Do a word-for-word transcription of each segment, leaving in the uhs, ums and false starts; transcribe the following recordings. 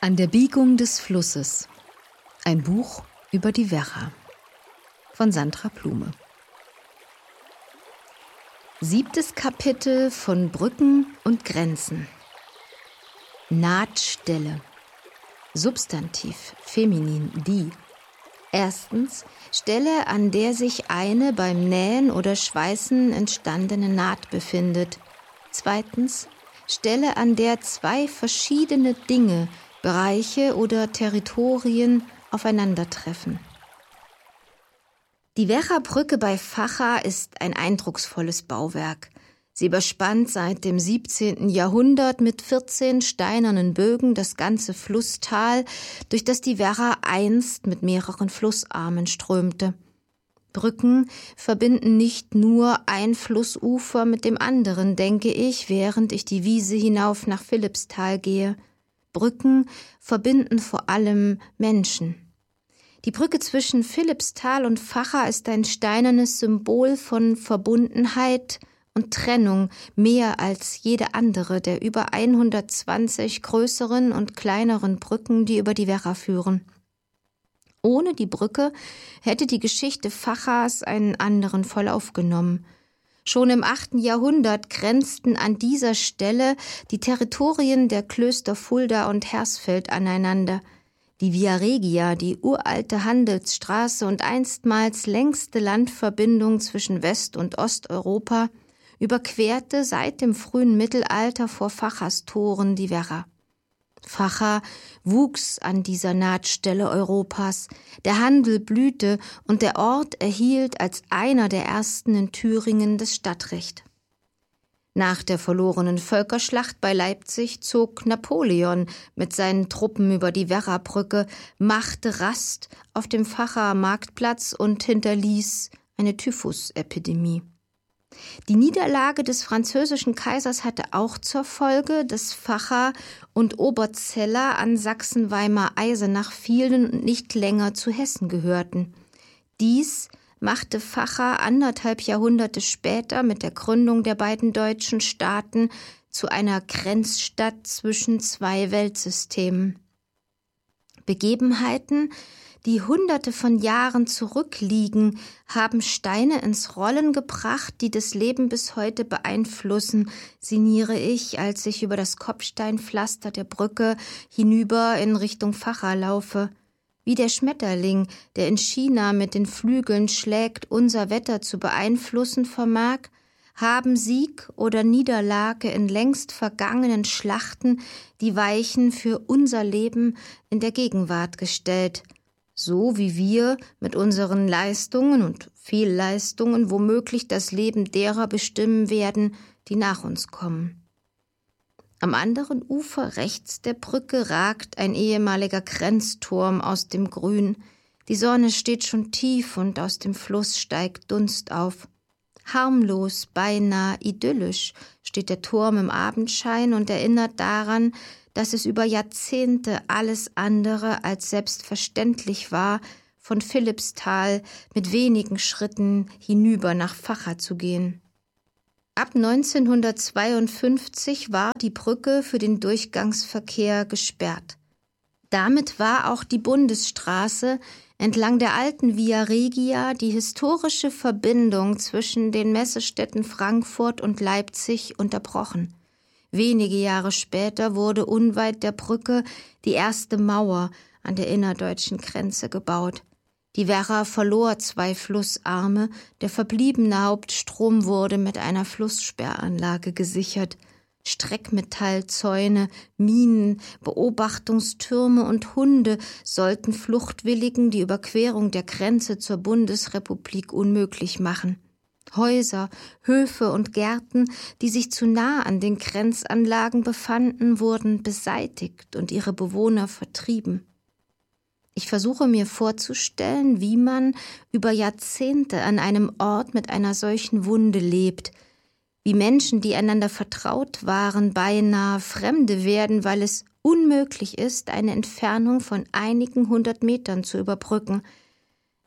An der Biegung des Flusses. Ein Buch über die Werra von Sandra Blume. Siebtes Kapitel von Brücken und Grenzen. Nahtstelle. Substantiv, feminin, die. Erstens, Stelle, an der sich eine beim Nähen oder Schweißen entstandene Naht befindet. Zweitens, Stelle, an der zwei verschiedene Dinge, Bereiche oder Territorien aufeinandertreffen. Die Werra-Brücke bei Vacha ist ein eindrucksvolles Bauwerk. Sie überspannt seit dem siebzehnten Jahrhundert mit vierzehn steinernen Bögen das ganze Flusstal, durch das die Werra einst mit mehreren Flussarmen strömte. Brücken verbinden nicht nur ein Flussufer mit dem anderen, denke ich, während ich die Wiese hinauf nach Philippsthal gehe. Brücken verbinden vor allem Menschen. Die Brücke zwischen Philippsthal und Vacha ist ein steinernes Symbol von Verbundenheit und Trennung, mehr als jede andere der über hundertzwanzig größeren und kleineren Brücken, die über die Werra führen. Ohne die Brücke hätte die Geschichte Vachas einen anderen Verlauf genommen. Schon im achten Jahrhundert grenzten an dieser Stelle die Territorien der Klöster Fulda und Hersfeld aneinander. Die Via Regia, die uralte Handelsstraße und einstmals längste Landverbindung zwischen West- und Osteuropa, überquerte seit dem frühen Mittelalter vor Vachas Toren die Werra. Vacha wuchs an dieser Nahtstelle Europas, der Handel blühte und der Ort erhielt als einer der ersten in Thüringen das Stadtrecht. Nach der verlorenen Völkerschlacht bei Leipzig zog Napoleon mit seinen Truppen über die Werra-Brücke, machte Rast auf dem Vacher Marktplatz und hinterließ eine Typhusepidemie. Die Niederlage des französischen Kaisers hatte auch zur Folge, dass Vacha und Oberzella an Sachsen-Weimar-Eisenach fielen und nicht länger zu Hessen gehörten. Dies machte Vacha anderthalb Jahrhunderte später mit der Gründung der beiden deutschen Staaten zu einer Grenzstadt zwischen zwei Weltsystemen. Begebenheiten, die Hunderte von Jahren zurückliegen, haben Steine ins Rollen gebracht, die das Leben bis heute beeinflussen, sinniere ich, als ich über das Kopfsteinpflaster der Brücke hinüber in Richtung Vacha laufe. Wie der Schmetterling, der in China mit den Flügeln schlägt, unser Wetter zu beeinflussen vermag, haben Sieg oder Niederlage in längst vergangenen Schlachten die Weichen für unser Leben in der Gegenwart gestellt. So wie wir mit unseren Leistungen und Fehlleistungen womöglich das Leben derer bestimmen werden, die nach uns kommen. Am anderen Ufer rechts der Brücke ragt ein ehemaliger Grenzturm aus dem Grün. Die Sonne steht schon tief und aus dem Fluss steigt Dunst auf. Harmlos, beinahe idyllisch steht der Turm im Abendschein und erinnert daran, dass es über Jahrzehnte alles andere als selbstverständlich war, von Philippsthal mit wenigen Schritten hinüber nach Vacha zu gehen. Ab neunzehnhundertzweiundfünfzig war die Brücke für den Durchgangsverkehr gesperrt. Damit war auch die Bundesstraße entlang der alten Via Regia, die historische Verbindung zwischen den Messestädten Frankfurt und Leipzig, unterbrochen. Wenige Jahre später wurde unweit der Brücke die erste Mauer an der innerdeutschen Grenze gebaut. Die Werra verlor zwei Flussarme, der verbliebene Hauptstrom wurde mit einer Flusssperranlage gesichert. Streckmetallzäune, Minen, Beobachtungstürme und Hunde sollten Fluchtwilligen die Überquerung der Grenze zur Bundesrepublik unmöglich machen. Häuser, Höfe und Gärten, die sich zu nah an den Grenzanlagen befanden, wurden beseitigt und ihre Bewohner vertrieben. Ich versuche mir vorzustellen, wie man über Jahrzehnte an einem Ort mit einer solchen Wunde lebt, wie Menschen, die einander vertraut waren, beinahe Fremde werden, weil es unmöglich ist, eine Entfernung von einigen hundert Metern zu überbrücken.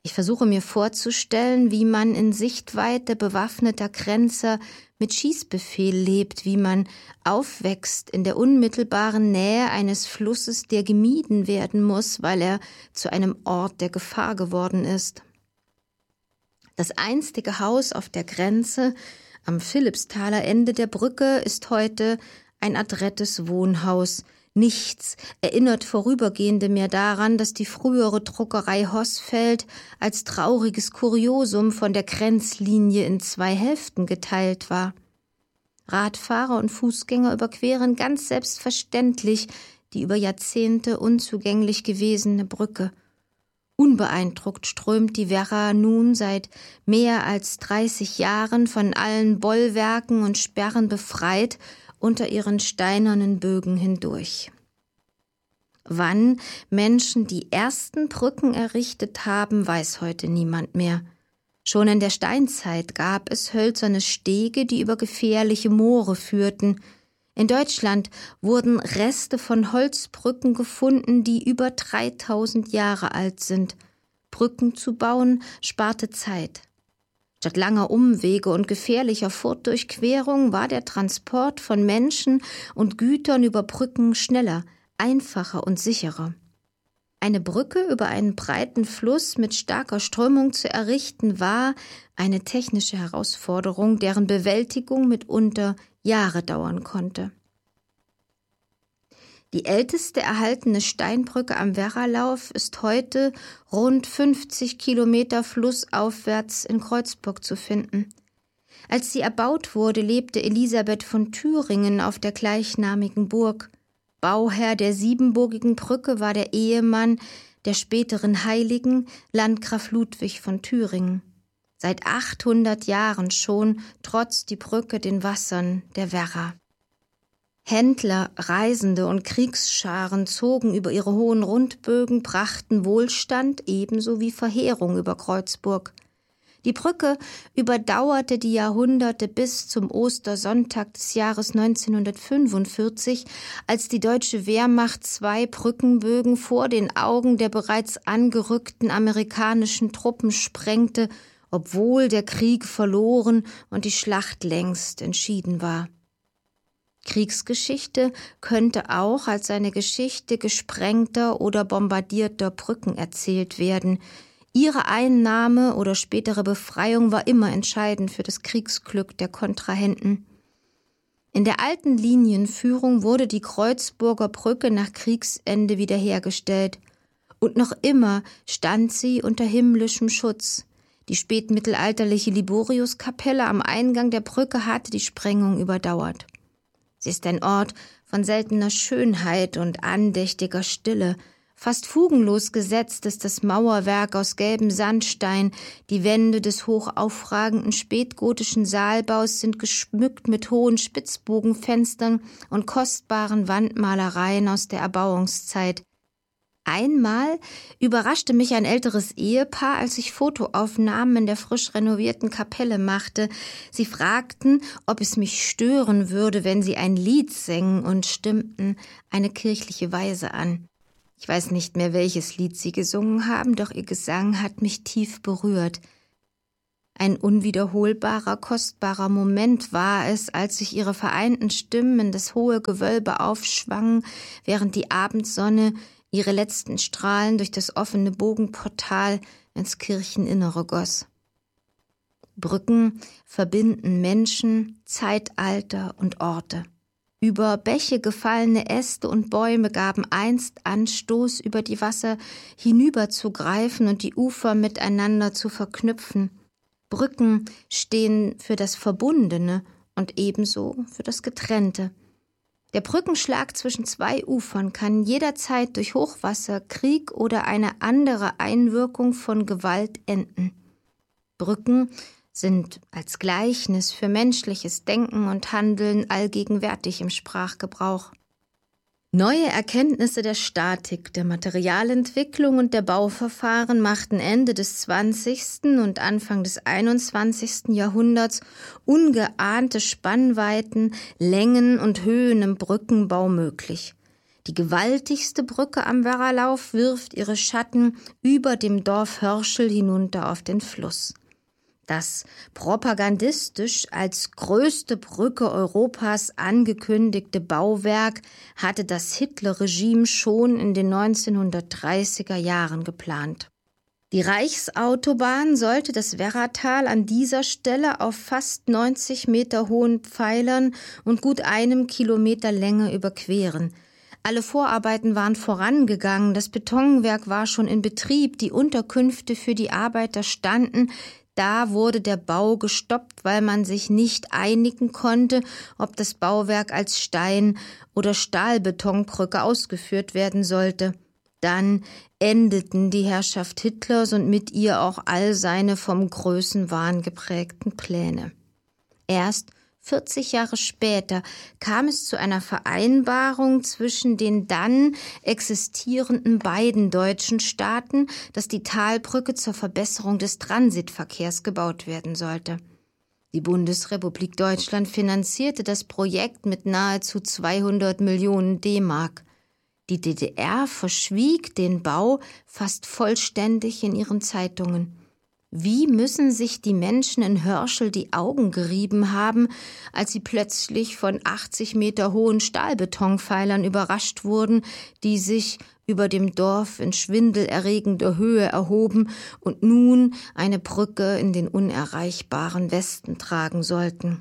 Ich versuche mir vorzustellen, wie man in Sichtweite bewaffneter Kränzer mit Schießbefehl lebt, wie man aufwächst in der unmittelbaren Nähe eines Flusses, der gemieden werden muss, weil er zu einem Ort der Gefahr geworden ist. Das einstige Haus auf der Grenze am Philippsthaler Ende der Brücke ist heute ein adrettes Wohnhaus. Nichts erinnert Vorübergehende mehr daran, dass die frühere Druckerei Hossfeld als trauriges Kuriosum von der Grenzlinie in zwei Hälften geteilt war. Radfahrer und Fußgänger überqueren ganz selbstverständlich die über Jahrzehnte unzugänglich gewesene Brücke. Unbeeindruckt strömt die Werra nun seit mehr als dreißig Jahren von allen Bollwerken und Sperren befreit unter ihren steinernen Bögen hindurch. Wann Menschen die ersten Brücken errichtet haben, weiß heute niemand mehr. Schon in der Steinzeit gab es hölzerne Stege, die über gefährliche Moore führten. In Deutschland wurden Reste von Holzbrücken gefunden, die über dreitausend Jahre alt sind. Brücken zu bauen sparte Zeit. Statt langer Umwege und gefährlicher Fortdurchquerung war der Transport von Menschen und Gütern über Brücken schneller, einfacher und sicherer. Eine Brücke über einen breiten Fluss mit starker Strömung zu errichten, war eine technische Herausforderung, deren Bewältigung mitunter Jahre dauern konnte. Die älteste erhaltene Steinbrücke am Werralauf ist heute rund fünfzig Kilometer flussaufwärts in Kreuzburg zu finden. Als sie erbaut wurde, lebte Elisabeth von Thüringen auf der gleichnamigen Burg. Bauherr der siebenburgigen Brücke war der Ehemann der späteren Heiligen, Landgraf Ludwig von Thüringen. Seit achthundert Jahren schon trotzt die Brücke den Wassern der Werra. Händler, Reisende und Kriegsscharen zogen über ihre hohen Rundbögen, brachten Wohlstand ebenso wie Verheerung über Kreuzburg. Die Brücke überdauerte die Jahrhunderte bis zum Ostersonntag des Jahres neunzehnhundertfünfundvierzig, als die deutsche Wehrmacht zwei Brückenbögen vor den Augen der bereits angerückten amerikanischen Truppen sprengte, obwohl der Krieg verloren und die Schlacht längst entschieden war. Kriegsgeschichte könnte auch als eine Geschichte gesprengter oder bombardierter Brücken erzählt werden. Ihre Einnahme oder spätere Befreiung war immer entscheidend für das Kriegsglück der Kontrahenten. In der alten Linienführung wurde die Kreuzburger Brücke nach Kriegsende wiederhergestellt. Und noch immer stand sie unter himmlischem Schutz. Die spätmittelalterliche Liboriuskapelle am Eingang der Brücke hatte die Sprengung überdauert. Sie ist ein Ort von seltener Schönheit und andächtiger Stille. Fast fugenlos gesetzt ist das Mauerwerk aus gelbem Sandstein. Die Wände des hochaufragenden spätgotischen Saalbaus sind geschmückt mit hohen Spitzbogenfenstern und kostbaren Wandmalereien aus der Erbauungszeit. Einmal überraschte mich ein älteres Ehepaar, als ich Fotoaufnahmen in der frisch renovierten Kapelle machte. Sie fragten, ob es mich stören würde, wenn sie ein Lied singen, und stimmten eine kirchliche Weise an. Ich weiß nicht mehr, welches Lied sie gesungen haben, doch ihr Gesang hat mich tief berührt. Ein unwiederholbarer, kostbarer Moment war es, als sich ihre vereinten Stimmen in das hohe Gewölbe aufschwangen, während die Abendsonne ihre letzten Strahlen durch das offene Bogenportal ins Kircheninnere goss. Brücken verbinden Menschen, Zeitalter und Orte. Über Bäche gefallene Äste und Bäume gaben einst Anstoß, über die Wasser hinüberzugreifen und die Ufer miteinander zu verknüpfen. Brücken stehen für das Verbundene und ebenso für das Getrennte. Der Brückenschlag zwischen zwei Ufern kann jederzeit durch Hochwasser, Krieg oder eine andere Einwirkung von Gewalt enden. Brücken sind als Gleichnis für menschliches Denken und Handeln allgegenwärtig im Sprachgebrauch. Neue Erkenntnisse der Statik, der Materialentwicklung und der Bauverfahren machten Ende des zwanzigsten und Anfang des einundzwanzigsten Jahrhunderts ungeahnte Spannweiten, Längen und Höhen im Brückenbau möglich. Die gewaltigste Brücke am Werralauf wirft ihre Schatten über dem Dorf Hörschel hinunter auf den Fluss. Das propagandistisch als größte Brücke Europas angekündigte Bauwerk hatte das Hitlerregime schon in den neunzehnhundertdreißiger Jahren geplant. Die Reichsautobahn sollte das Werratal an dieser Stelle auf fast neunzig Meter hohen Pfeilern und gut einem Kilometer Länge überqueren. Alle Vorarbeiten waren vorangegangen, das Betonwerk war schon in Betrieb, die Unterkünfte für die Arbeiter standen. Da wurde der Bau gestoppt, weil man sich nicht einigen konnte, ob das Bauwerk als Stein- oder Stahlbetonbrücke ausgeführt werden sollte. Dann endeten die Herrschaft Hitlers und mit ihr auch all seine vom Größenwahn geprägten Pläne. Erst vierzig Jahre später kam es zu einer Vereinbarung zwischen den dann existierenden beiden deutschen Staaten, dass die Talbrücke zur Verbesserung des Transitverkehrs gebaut werden sollte. Die Bundesrepublik Deutschland finanzierte das Projekt mit nahezu zweihundert Millionen D-Mark. Die D D R verschwieg den Bau fast vollständig in ihren Zeitungen. Wie müssen sich die Menschen in Hörschel die Augen gerieben haben, als sie plötzlich von achtzig Meter hohen Stahlbetonpfeilern überrascht wurden, die sich über dem Dorf in schwindelerregender Höhe erhoben und nun eine Brücke in den unerreichbaren Westen tragen sollten.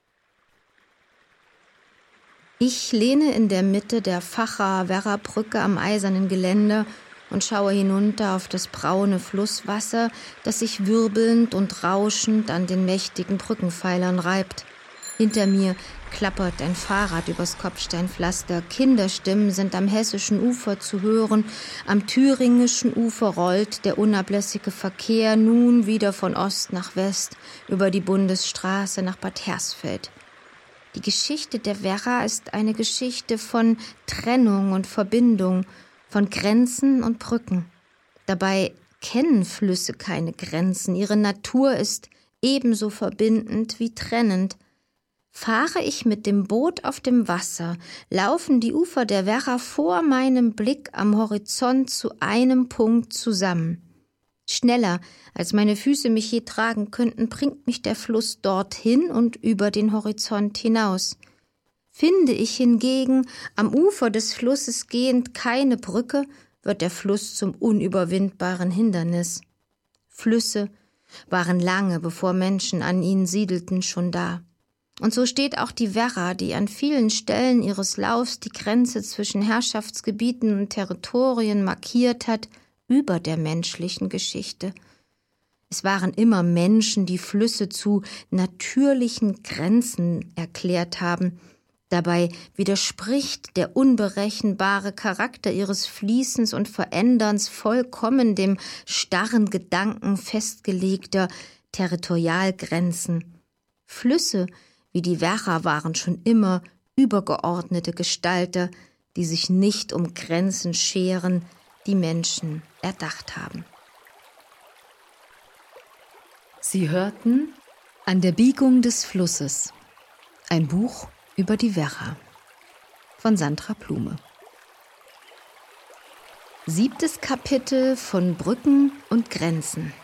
Ich lehne in der Mitte der Vacha-Werra-Brücke am eisernen Geländer und schaue hinunter auf das braune Flusswasser, das sich wirbelnd und rauschend an den mächtigen Brückenpfeilern reibt. Hinter mir klappert ein Fahrrad übers Kopfsteinpflaster, Kinderstimmen sind am hessischen Ufer zu hören, am thüringischen Ufer rollt der unablässige Verkehr nun wieder von Ost nach West über die Bundesstraße nach Bad Hersfeld. Die Geschichte der Werra ist eine Geschichte von Trennung und Verbindung, von Grenzen und Brücken. Dabei kennen Flüsse keine Grenzen. Ihre Natur ist ebenso verbindend wie trennend. Fahre ich mit dem Boot auf dem Wasser, laufen die Ufer der Werra vor meinem Blick am Horizont zu einem Punkt zusammen. Schneller, als meine Füße mich je tragen könnten, bringt mich der Fluss dorthin und über den Horizont hinaus. Finde ich hingegen am Ufer des Flusses gehend keine Brücke, wird der Fluss zum unüberwindbaren Hindernis. Flüsse waren lange, bevor Menschen an ihnen siedelten, schon da. Und so steht auch die Werra, die an vielen Stellen ihres Laufs die Grenze zwischen Herrschaftsgebieten und Territorien markiert hat, über der menschlichen Geschichte. Es waren immer Menschen, die Flüsse zu natürlichen Grenzen erklärt haben. Dabei widerspricht der unberechenbare Charakter ihres Fließens und Veränderns vollkommen dem starren Gedanken festgelegter Territorialgrenzen. Flüsse wie die Werra waren schon immer übergeordnete Gestalter, die sich nicht um Grenzen scheren, die Menschen erdacht haben. Sie hörten An der Biegung des Flusses, ein Buch über die Werra von Sandra Blume. Siebtes Kapitel von Brücken und Grenzen.